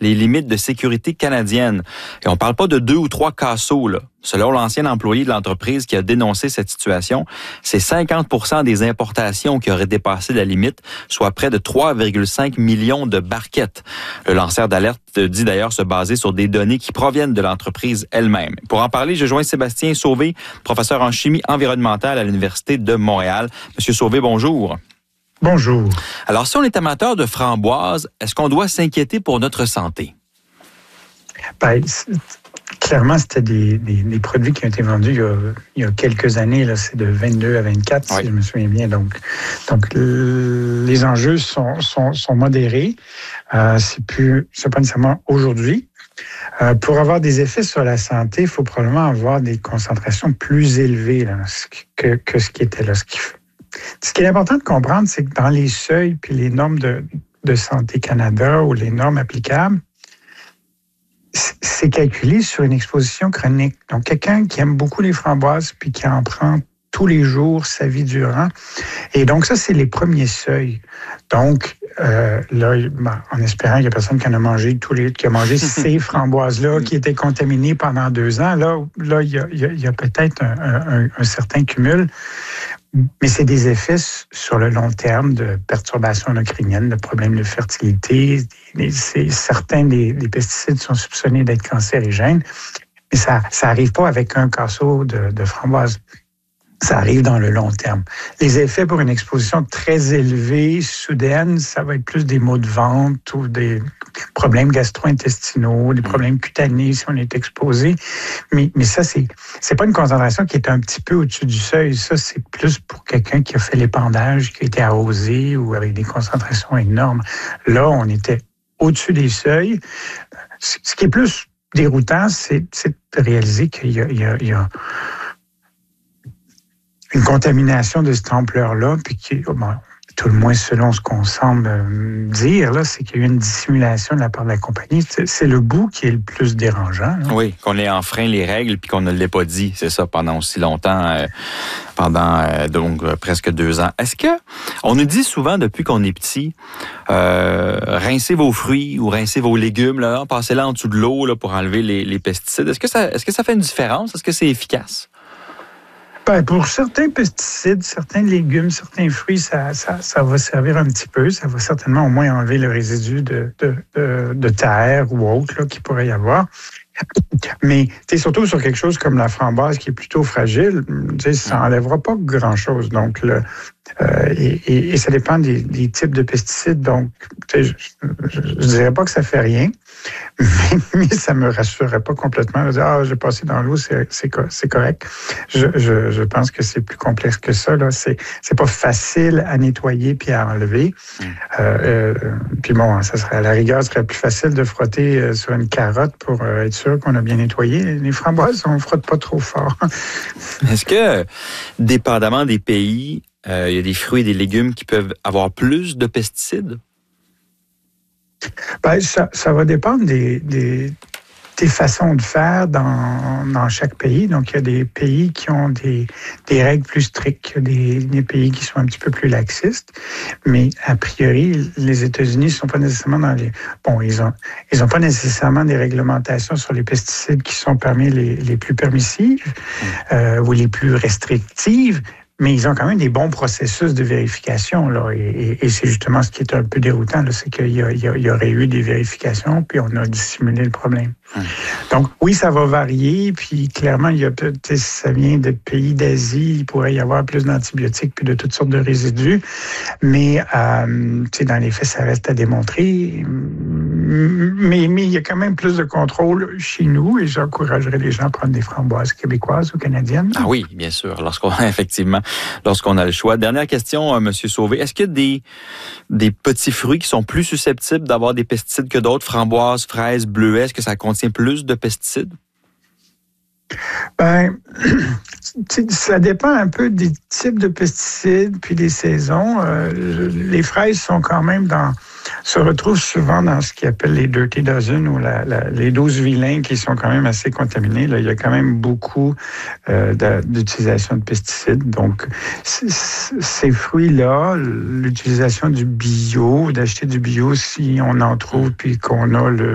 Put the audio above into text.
les limites de sécurité canadiennes. Et on parle pas de 2 ou 3 casseaux, là. Selon l'ancien employé de l'entreprise qui a dénoncé cette situation, c'est 50% des importations qui auraient dépassé la limite, soit près de 3,5 millions de barquettes. Le lanceur d'alerte dit d'ailleurs se baser sur des données qui proviennent de l'entreprise elle-même. Pour en parler, je joins Sébastien Sauvé, professeur en chimie environnementale à l'Université de Montréal. Monsieur Sauvé, bonjour. Bonjour. Alors, si on est amateur de framboises, est-ce qu'on doit s'inquiéter pour notre santé? Clairement, c'était des produits qui ont été vendus il y a quelques années. Là, c'est de 22 à 24, si je me souviens bien. Donc les enjeux sont modérés. C'est pas nécessairement aujourd'hui. Pour avoir des effets sur la santé, il faut probablement avoir des concentrations plus élevées là, que ce qui était là. Ce qui est important de comprendre, c'est que dans les seuils puis les normes de Santé Canada ou les normes applicables, c'est calculé sur une exposition chronique. Donc, quelqu'un qui aime beaucoup les framboises puis qui en prend tous les jours sa vie durant. Et donc, ça, c'est les premiers seuils. Donc, là, en espérant qu'il n'y a personne qui en a mangé qui a mangé ces framboises-là qui étaient contaminées pendant 2 ans, là, il y a peut-être un certain cumul. Mais c'est des effets sur le long terme de perturbations endocriniennes, de problèmes de fertilité. Certains des pesticides sont soupçonnés d'être cancérigènes, mais ça arrive pas avec un casseau de framboises. Ça arrive dans le long terme. Les effets pour une exposition très élevée, soudaine, ça va être plus des maux de ventre ou des problèmes gastro-intestinaux, des problèmes cutanés si on est exposé. Mais ça, c'est pas une concentration qui est un petit peu au-dessus du seuil. Ça, c'est plus pour quelqu'un qui a fait l'épandage, qui a été arrosé ou avec des concentrations énormes. Là, on était au-dessus des seuils. Ce qui est plus déroutant, c'est de réaliser qu'il y a une contamination de cette ampleur-là, puis tout le moins selon ce qu'on semble dire, là, c'est qu'il y a eu une dissimulation de la part de la compagnie. C'est le bout qui est le plus dérangeant. Là. Oui, qu'on ait enfreint les règles puis qu'on ne l'ait pas dit, c'est ça, pendant aussi longtemps, donc presque 2 ans. Est-ce que, on nous dit souvent depuis qu'on est petit, rincez vos fruits ou rincez vos légumes, là, passez-les en dessous de l'eau là, pour enlever les pesticides. Est-ce que ça fait une différence? Est-ce que c'est efficace? Pour certains pesticides, certains légumes, certains fruits, ça va servir un petit peu. Ça va certainement au moins enlever le résidu de terre ou autre là, qu'il pourrait y avoir. Mais surtout sur quelque chose comme la framboise qui est plutôt fragile, ça n'enlèvera pas grand-chose. Donc, et ça dépend des types de pesticides. Donc, je dirais pas que ça fait rien, mais ça me rassurerait pas complètement. Je dis, j'ai passé dans l'eau, c'est correct. Je pense que c'est plus complexe que ça. Là. C'est pas facile à nettoyer puis à enlever. Puis bon, ça serait à la rigueur, ce serait plus facile de frotter sur une carotte pour être sûr qu'on a bien nettoyé. Les framboises, on frotte pas trop fort. Est-ce que, dépendamment des pays, il y a des fruits et des légumes qui peuvent avoir plus de pesticides? Ça va dépendre des façons de faire dans chaque pays. Donc, il y a des pays qui ont des règles plus strictes, des pays qui sont un petit peu plus laxistes. Mais a priori, les États-Unis ne sont pas nécessairement dans les... Bon, ils ont pas nécessairement des réglementations sur les pesticides qui sont parmi les plus permissives ou les plus restrictives. Mais ils ont quand même des bons processus de vérification, là. Et c'est justement ce qui est un peu déroutant, là, c'est qu'il y aurait eu des vérifications, puis on a dissimulé le problème. Donc, oui, ça va varier, puis clairement, ça vient de pays d'Asie, il pourrait y avoir plus d'antibiotiques, puis de toutes sortes de résidus. Mais, dans les faits, ça reste à démontrer. Mais il y a quand même plus de contrôle chez nous, et j'encouragerais les gens à prendre des framboises québécoises ou canadiennes. Ah oui, bien sûr, lorsqu'on a le choix. Dernière question, M. Sauvé. Est-ce qu'il y a des petits fruits qui sont plus susceptibles d'avoir des pesticides que d'autres? Framboises, fraises, bleuets, est-ce que ça contient plus de pesticides? Ça dépend un peu des types de pesticides puis des saisons. Les fraises sont quand même se retrouvent souvent dans ce qu'ils appellent les dirty dozen ou les 12 vilains qui sont quand même assez contaminés. Là, il y a quand même beaucoup d'utilisation de pesticides. Donc, ces fruits-là, l'utilisation du bio, d'acheter du bio si on en trouve puis qu'on a